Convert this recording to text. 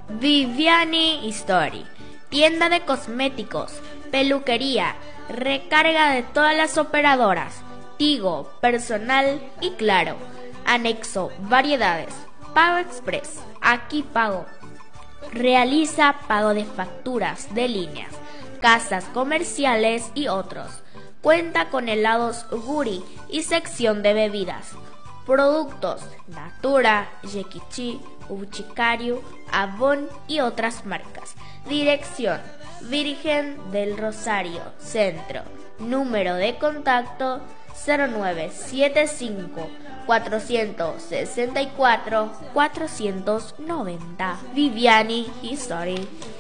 Viviani History, tienda de cosméticos, peluquería, recarga de todas las operadoras, Tigo, personal y Claro. Anexo, variedades, Pago Express, aquí pago. Realiza pago de facturas de líneas, casas comerciales y otros. Cuenta con helados Guri y sección de bebidas. Productos Natura, Yequichi, Uchicario, Avon y otras marcas. Dirección Virgen del Rosario, Centro. Número de contacto 0975 464 490. Viviani History.